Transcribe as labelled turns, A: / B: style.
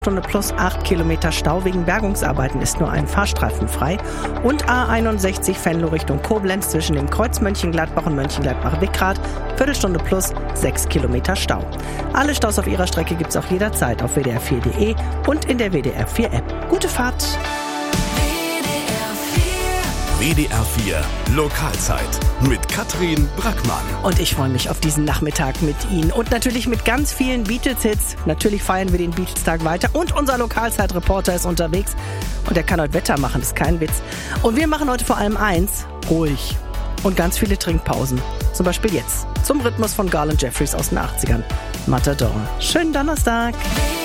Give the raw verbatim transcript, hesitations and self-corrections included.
A: Stunde plus acht Kilometer Stau wegen Bergungsarbeiten ist nur ein Fahrstreifen frei. Und A einundsechzig Venlo Richtung Koblenz zwischen dem Kreuz Mönchengladbach und Mönchengladbach-Wickrath. Viertelstunde plus sechs Kilometer Stau. Alle Staus auf ihrer Strecke gibt's auch jederzeit auf w d r vier punkt d e und in der W D R vier App. Gute Fahrt!
B: W D R vier Lokalzeit mit Katrin Brackmann.
A: Und ich freue mich auf diesen Nachmittag mit Ihnen und natürlich mit ganz vielen Beatles-Hits. Natürlich feiern wir den Beatles-Tag weiter und unser Lokalzeitreporter ist unterwegs und er kann heute Wetter machen, das ist kein Witz. Und wir machen heute vor allem eins, ruhig und ganz viele Trinkpausen. Zum Beispiel jetzt zum Rhythmus von Garland Jeffries aus den achtzigern. Matador. Schönen Donnerstag!